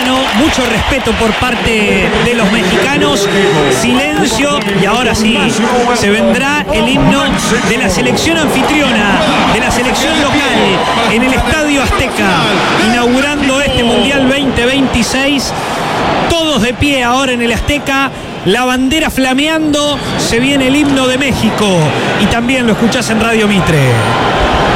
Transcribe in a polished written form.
mexicano, mucho respeto por parte de los mexicanos, silencio, y ahora sí, se vendrá el himno de la selección anfitriona, de la selección local, en el Estadio Azteca, inaugurando este Mundial 2026. Todos de pie ahora en el Azteca, la bandera flameando, se viene el himno de México, y también lo escuchás en Radio Mitre.